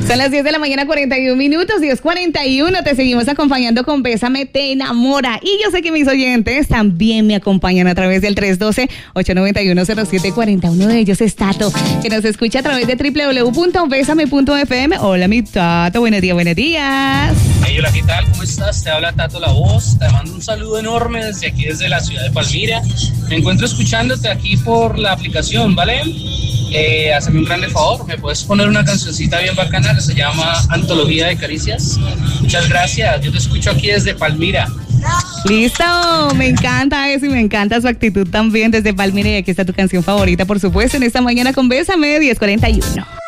Son las 10 de la mañana, 41 minutos, 10:41. Te seguimos acompañando con Bésame Te Enamora. Y yo sé que mis oyentes también me acompañan a través del 312-891-0740. Uno de ellos es Tato, que nos escucha a través de www.besame.fm. Hola, mi Tato. Buenos días, buenos días. Hey, hola, ¿qué tal? ¿Cómo estás? Te habla Tato La Voz. Te mando un saludo enorme desde aquí, desde la ciudad de Palmira. Me encuentro escuchándote aquí por la aplicación, ¿vale? Hazme un grande favor, ¿me puedes poner una cancioncita bien bacana que se llama Antología de Caricias? Muchas gracias, yo te escucho aquí desde Palmira. Listo, me encanta eso y me encanta su actitud también desde Palmira. Y aquí está tu canción favorita, por supuesto, en esta mañana con Bésame, 10:41.